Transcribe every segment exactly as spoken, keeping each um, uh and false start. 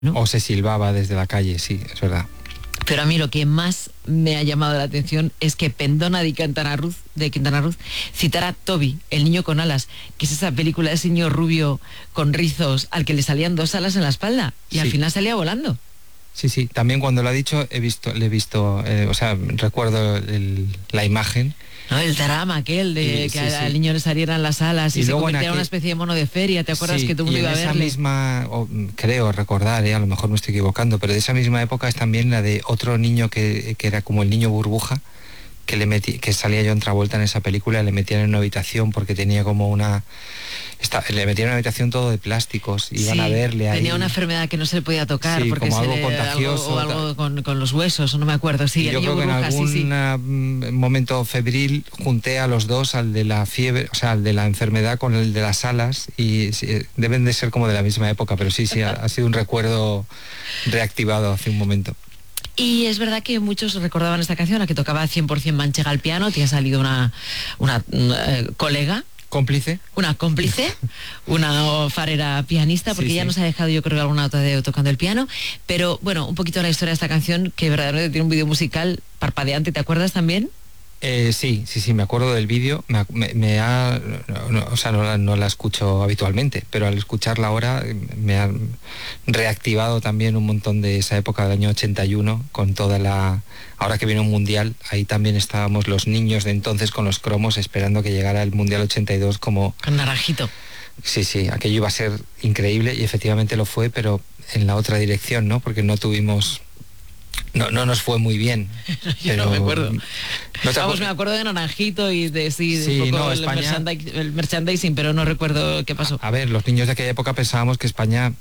¿no? O se silbaba desde la calle, sí, es verdad. Pero a mí lo que más me ha llamado la atención es que Pendona de Quintana Roo, de Quintana Roo citara Toby, el niño con alas, que es esa película de ese niño rubio con rizos al que le salían dos alas en la espalda y sí. al final salía volando. Sí, sí, también cuando lo ha dicho he visto, le he visto, eh, o sea, recuerdo el, la imagen. No, el drama aquel de y, que sí, al sí. niño le salieran las alas y, y se convirtiera en una especie de mono de feria, ¿te acuerdas sí, que todo el mundo iba a verle? Esa misma, o, creo recordar, eh, a lo mejor me estoy equivocando, pero de esa misma época es también la de otro niño que, que era como el niño burbuja, que le metí, que salía John Travolta en esa película, le metían en una habitación porque tenía como una... Está, le metían en una habitación todo de plásticos, iban sí, a verle ahí. Tenía una enfermedad que no se le podía tocar, sí, porque como se algo le, contagioso. Algo, o algo con, con los huesos, no me acuerdo. Sí, y el yo niño creo burbuja, que en algún sí, sí. momento febril junté a los dos, al de la fiebre, o sea, al de la enfermedad con el de las alas, y sí, deben de ser como de la misma época, pero sí, sí, ha, ha sido un recuerdo reactivado hace un momento. Y es verdad que muchos recordaban esta canción, la que tocaba cien por ciento Manchega al piano, te ha salido una, una, una eh, colega. ¿Cómplice? Una cómplice, una farera pianista, porque sí, ya sí. nos ha dejado yo creo que alguna nota de tocando el piano, pero bueno, un poquito la historia de esta canción, que verdaderamente tiene un vídeo musical parpadeante, ¿te acuerdas también? Eh, sí, sí, sí, me acuerdo del vídeo, me, me, me ha, no, no, o sea, no la, no la escucho habitualmente, pero al escucharla ahora me ha reactivado también un montón de esa época del año ochenta y uno, con toda la, ahora que viene un mundial, ahí también estábamos los niños de entonces con los cromos esperando que llegara el mundial ochenta y dos como... Con naranjito. Sí, sí, aquello iba a ser increíble y efectivamente lo fue, pero en la otra dirección, ¿no? Porque no tuvimos... No, no nos fue muy bien. Yo pero no me acuerdo. ¿No Vamos, me acuerdo de Naranjito y de, sí, de sí, un poco no, el, España... merchandising, el merchandising, pero no recuerdo qué pasó. A, a ver, los niños de aquella época pensábamos que España,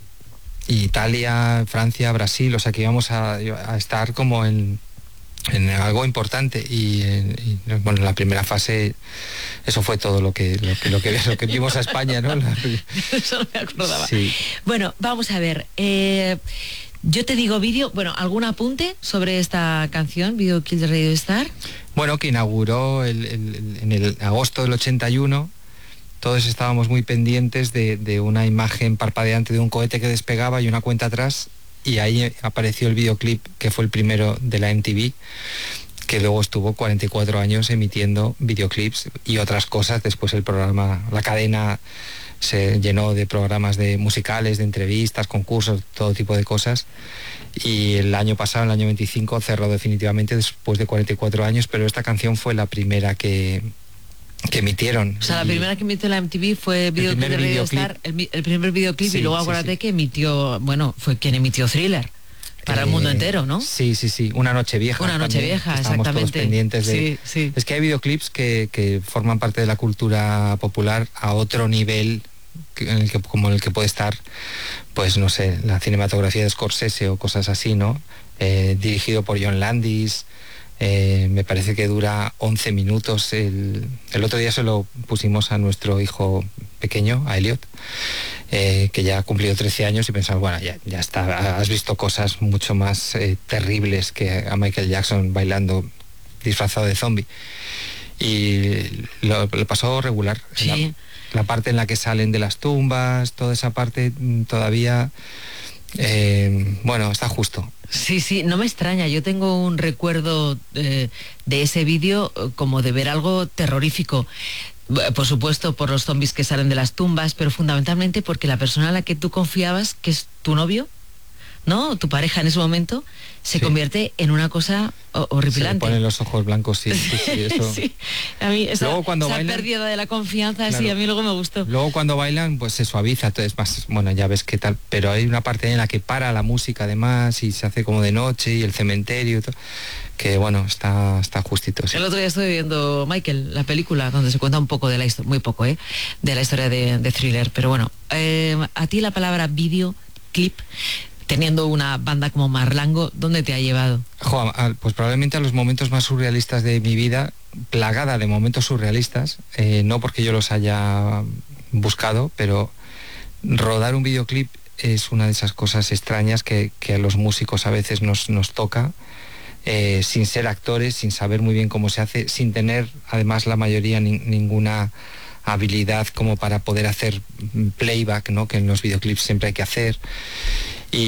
Italia, Francia, Brasil, o sea que íbamos a, a estar como en, en algo importante y, y bueno, en la primera fase eso fue todo lo que lo que, lo que, lo que vimos a España, ¿no? La... Eso no me acordaba. Sí. Bueno, vamos a ver. Eh, Yo te digo vídeo, bueno, ¿algún apunte sobre esta canción, Video Kill de Radio Star? Bueno, que inauguró el, el, en el agosto del ochenta y uno, todos estábamos muy pendientes de, de una imagen parpadeante de un cohete que despegaba y una cuenta atrás, y ahí apareció el videoclip que fue el primero de la M T V, que luego estuvo cuarenta y cuatro años emitiendo videoclips y otras cosas. Después el programa, la cadena se llenó de programas de musicales, de entrevistas, concursos, todo tipo de cosas, y el año pasado, el año veinticinco, cerró definitivamente después de cuarenta y cuatro años, pero esta canción fue la primera que, que emitieron. O sea, la primera que emitió la M T V fue Video Kill de Radio Star, el, el primer videoclip, sí, y luego acuérdate sí, sí. que emitió, bueno, fue quien emitió Thriller. Para eh, el mundo entero, ¿no? Sí, sí, sí. Una noche vieja. Una noche también, vieja, estamos exactamente. Todos pendientes de... Sí, sí. Es que hay videoclips que, que forman parte de la cultura popular a otro nivel, en el que, como en el que puede estar, pues no sé, la cinematografía de Scorsese o cosas así, ¿no? Eh, dirigido por John Landis. Eh, me parece que dura once minutos. El, el otro día se lo pusimos a nuestro hijo pequeño, a Elliot, eh, que ya ha cumplido trece años, y pensamos, bueno, ya, ya está, has visto cosas mucho más eh, terribles que a Michael Jackson bailando disfrazado de zombie. Y lo, lo pasó regular. Sí. La, la parte en la que salen de las tumbas, toda esa parte todavía, eh, bueno, está justo. Sí, sí, no me extraña. Yo tengo un recuerdo eh, de ese vídeo como de ver algo terrorífico. Por supuesto, por los zombies que salen de las tumbas, pero fundamentalmente porque la persona a la que tú confiabas, que es tu novio, ¿no? Tu pareja en ese momento, se sí. convierte en una cosa horripilante. Se le ponen los ojos blancos, sí, sí, sí, eso. Sí. A mí esa, luego cuando esa bailan, pérdida de la confianza, claro, sí, a mí luego me gustó. Luego cuando bailan, pues se suaviza, entonces más, bueno, ya ves qué tal, pero hay una parte en la que para la música además y se hace como de noche y el cementerio y todo, que bueno, está, está justito. Sí. El otro día estuve viendo Michael, la película, donde se cuenta un poco de la historia, muy poco, ¿eh? De la historia de, de Thriller, pero bueno, eh, a ti la palabra vídeo, clip, teniendo una banda como Marlango, ¿dónde te ha llevado? Jo, pues probablemente a los momentos más surrealistas de mi vida, plagada de momentos surrealistas, eh, no porque yo los haya buscado, pero rodar un videoclip es una de esas cosas extrañas que, que a los músicos a veces nos, nos toca, eh, sin ser actores, sin saber muy bien cómo se hace, sin tener además la mayoría ni, ninguna habilidad como para poder hacer playback, ¿no? Que en los videoclips siempre hay que hacer.